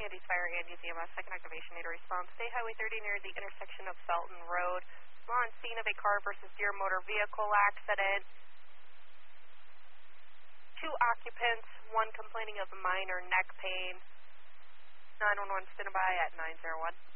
Andy's Fire, Andy's EMS, second activation, need a response. State Highway 30 near the intersection of Felton Road. We're on scene of a car versus Deer motor vehicle accident. 2 occupants, 1 complaining of minor neck pain. 911 standby at 901.